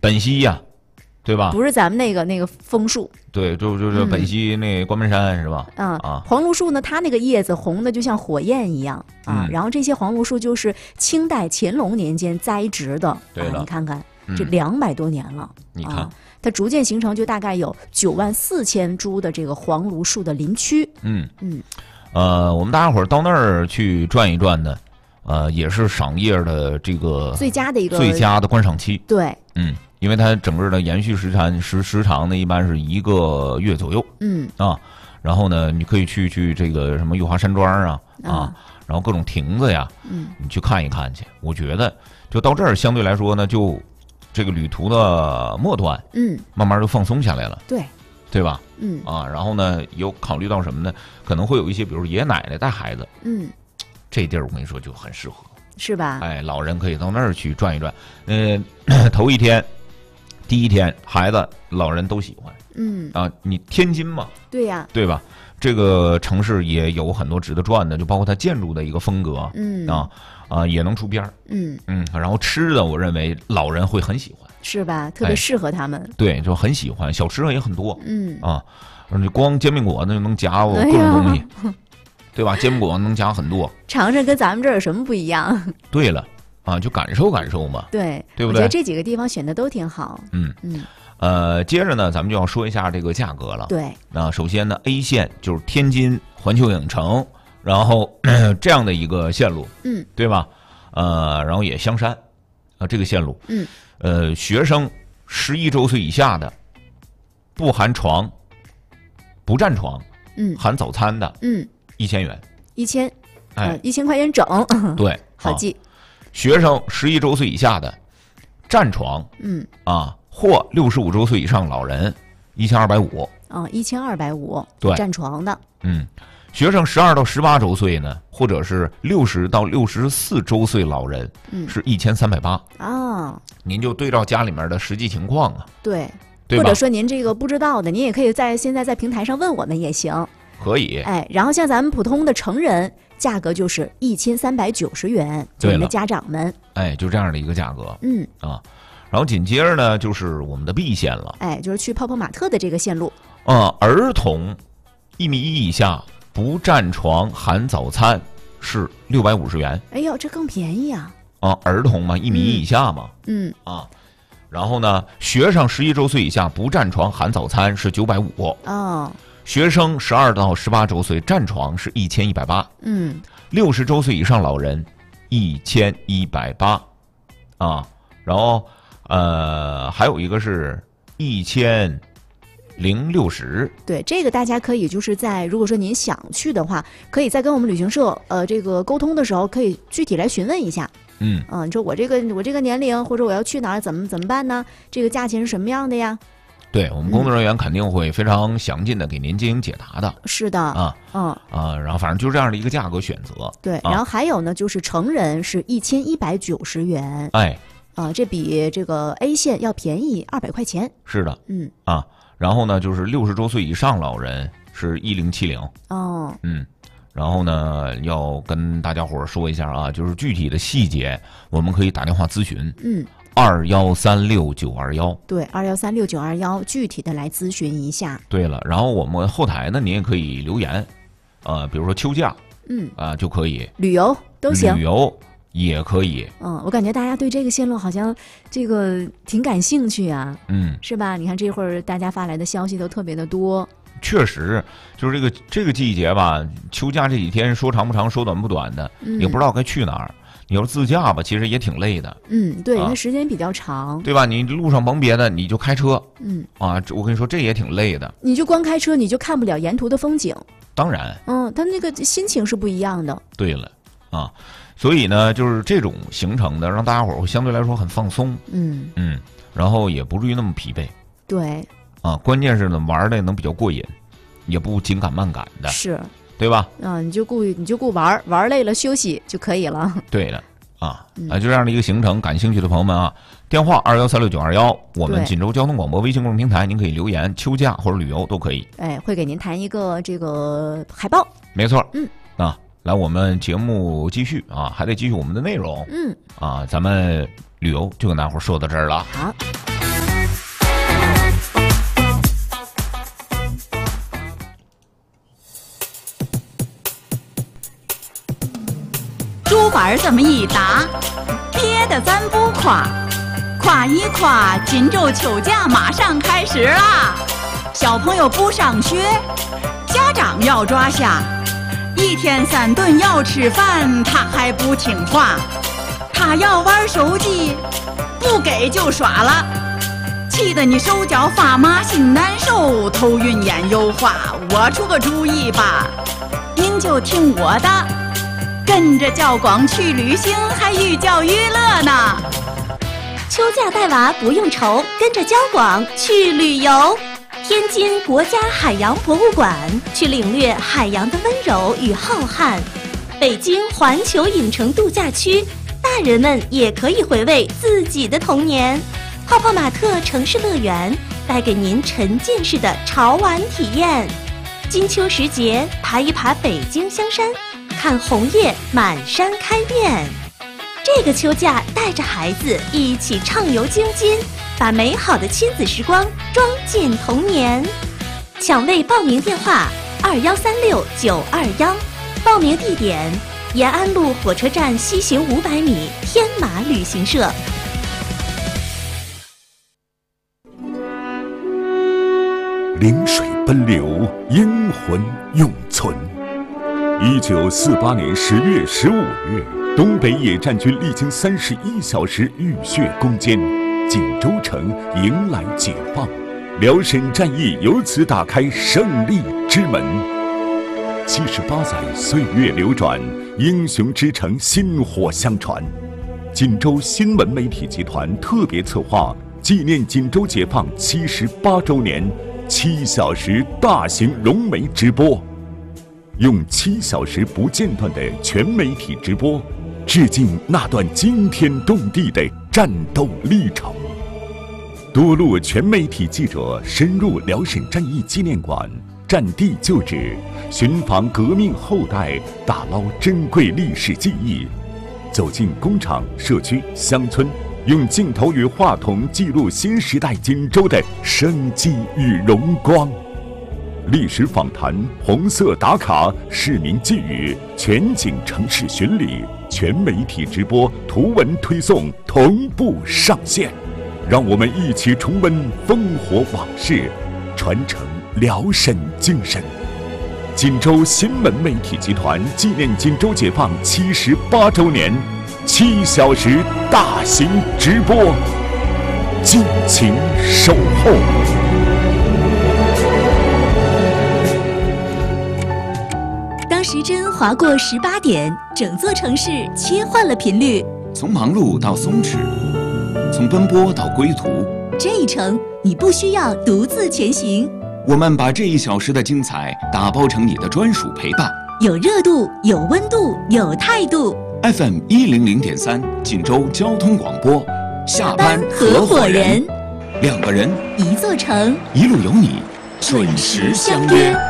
本溪呀，对吧？ 不是咱们那个枫树。 对，就是本溪那关门山是吧？ 黄芦树呢，它那个叶子红的就像火焰一样啊。然后这些黄芦树就是清代乾隆年间栽植的。 对了， 你看看这200多年了， 你看。 它逐渐形成，就大概有94000株的这个黄芦树的林区。 我们大家伙儿到那儿去转一转呢，也是赏叶的这个最佳的观赏期。 对， 因为它整个的延续时长呢，一般是1个月左右。然后呢，你可以去这个什么玉华山庄然后各种亭子呀，你去看一看去。我觉得就到这儿，相对来说呢，就这个旅途的末端，慢慢就放松下来了，对吧？然后呢，有考虑到什么呢？可能会有一些，比如爷爷奶奶带孩子，这地儿我跟你说就很适合， 是吧？ 哎，老人可以到那儿去转一转。头一天、第一天，孩子、老人都喜欢。你天津嘛， 对呀， 对吧？这个城市也有很多值得转的，就包括它建筑的一个风格，也能出片儿，然后吃的，我认为老人会很喜欢， 是吧？特别适合他们， 对，就很喜欢，小吃也很多，你光煎饼果子就能夹我各种东西，对吧？煎饼果子能夹很多， 尝尝跟咱们这儿有什么不一样？ 对了，就感受感受嘛， 对不对？ 我觉得这几个地方选的都挺好， 接着呢，咱们就要说一下这个价格了。 对， 首先呢 ，A 线就是天津环球影城，然后这样的一个线路，对吧？然后也香山，这个线路，学生11周岁以下的，不含床，不占床，含早餐的，1000元 ，1000，1000块钱整， 对， 好记。 学生11周岁以下的，占床，或65周岁以上老人，1250。 1250， 对， 占床的。 学生12到18周岁呢，或者是60到64周岁老人，是1380。您就对照家里面的实际情况啊。 对吧？ 或者说您这个不知道的，您也可以现在在平台上问我们也行。 可以。 然后像咱们普通的成人，价格就是1390元，就你的家长们。 就这样的一个价格。然后紧接着呢，就是我们的 B 线了。 就是去泡泡玛特的这个线路。 儿童1.1米以下，不占床含早餐是650元。 哎呦，这更便宜啊！ 儿童嘛，1.1米以下嘛。然后呢，学生11周岁以下不占床含早餐是950。学生12到18周岁占床是1180。60周岁以上老人1180。然后还有一个是1060。对， 这个大家可以就是如果说您想去的话，可以在跟我们旅行社这个沟通的时候，可以具体来询问一下。你说我这个年龄，或者我要去哪儿，怎么办呢？这个价钱是什么样的呀？ 对，我们工作人员肯定会非常详尽的给您进行解答的。 是的， 然后反正就是这样的一个价格选择。 对，然后还有呢，就是成人是1190元。这比这个 A 线要便宜200块钱。 是的，然后呢，就是60周岁以上老人是1070。然后呢，要跟大家伙说一下啊，就是具体的细节，我们可以打电话咨询。2136-921。对 ，2136-921，具体的来咨询一下。 对了，然后我们后台呢，您也可以留言，比如说休假，就可以， 旅游都行， 旅游也可以。 我感觉大家对这个线路好像这个挺感兴趣啊，是吧？你看这会儿大家发来的消息都特别的多。 确实，就是这个季节吧，休假这几天说长不长，说短不短的，也不知道该去哪儿。你要是自驾吧，其实也挺累的。 对，那时间比较长， 对吧？你路上甭别的，你就开车，我跟你说，这也挺累的。 你就光开车，你就看不了沿途的风景。 当然， 他那个心情是不一样的。 对了，所以呢，就是这种行程的，让大家伙儿会相对来说很放松，然后也不至于那么疲惫。 对， 关键是呢，玩的能比较过瘾，也不紧赶慢赶的。是。对吧？ 你就顾玩累了休息就可以了。 对了，就这样的一个行程，感兴趣的朋友们啊，电话2136-921，我们锦州交通广播微信公众平台，您可以留言，休假或者旅游都可以。 会给您谈一个这个海报。 没错。来，我们节目继续啊，还得继续我们的内容。咱们旅游就跟大伙说到这儿了。 好。 儿这么一打，别的咱不夸，夸一夸锦州秋假马上开始啦！小朋友不上学，家长要抓瞎，一天3顿要吃饭，他还不听话，他要玩手机，不给就耍了，气得你手脚发麻心难受，头晕眼油花。我出个主意吧，您就听我的，跟着教广去旅行，还寓教于乐呢。 秋假带娃不用愁，跟着教广去旅游。天津国家海洋博物馆去领略海洋的温柔与浩瀚。北京环球影城度假区，大人们也可以回味自己的童年。泡泡玛特城市乐园带给您沉浸式的潮玩体验。金秋时节，爬一爬北京香山，看红叶满山开遍。这个秋假带着孩子一起畅游京津，把美好的亲子时光装进童年。抢位报名电话2136-921，报名地点延安路火车站西行500米，天马旅行社。 临水奔流，英魂永存。1948年10月15日，东北野战军历经31小时浴血攻坚，锦州城迎来解放，辽沈战役由此打开胜利之门。78载岁月流转，英雄之城薪火相传。锦州新闻媒体集团特别策划纪念锦州解放78周年7小时大型融媒直播，用7小时不间断的全媒体直播，致敬那段惊天动地的战斗历程。多路全媒体记者深入辽沈战役纪念馆，战地旧址，寻访革命后代，打捞珍贵历史记忆，走进工厂、社区、乡村，用镜头与话筒记录新时代锦州的生机与荣光。历史访谈、红色打卡、市民寄语、全景城市巡礼、全媒体直播、图文推送同步上线，让我们一起重温烽火往事，传承辽沈精神。锦州新闻媒体集团纪念锦州解放78周年7小时大型直播，敬请守候。 当时针划过18点，整座城市切换了频率， 从忙碌到松弛，从奔波到归途。 这一程你不需要独自前行， 我们把这1小时的精彩打包成你的专属陪伴， 有热度，有温度，有态度。 FM 100.3锦州交通广播，下班合伙人 ，2个人一座城， 一路有你，准时相约。